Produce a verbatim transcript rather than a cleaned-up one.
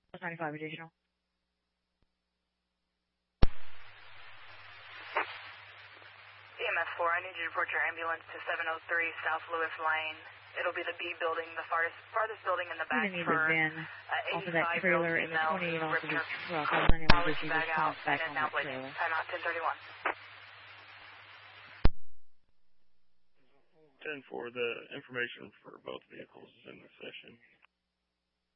ninety-five additional. E M S four, I need you to report your ambulance to seven oh three South Lewis Lane. It'll be the B building, the farthest farthest building in the back I'm for the van uh, off of that eighty-five-year-old trailer and the female twenty-eight who off of ripped the her truck. I was unable to polish get you bag just out back and on is now that bleeding. trailer. Time out ten thirty-one. ten four, the information for both vehicles is in the session.